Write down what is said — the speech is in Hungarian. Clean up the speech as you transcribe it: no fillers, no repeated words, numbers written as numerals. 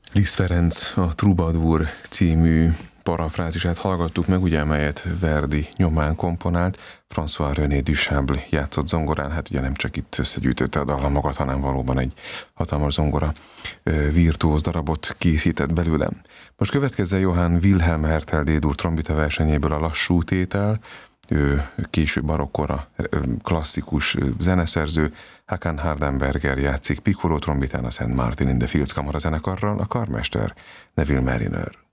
Liszt Ferenc a Troubadour című parafrázisát hallgattuk meg, ugye, amelyet Verdi nyomán komponált. François-René Duchâble játszott zongorán, hát ugye nem csak itt összegyűjtötte a dallamokat, hanem valóban egy hatalmas zongora virtuóz darabot készített belőle. Most következzen Johann Wilhelm Hertel D-dur trombita versenyéből a Lassú tétel. Ő késő barokkora klasszikus zeneszerző. Hakan Hardenberger játszik piccolo trombitán, a Szent Martin in the Fields kamarazenekarral, a karmester Neville Marriner.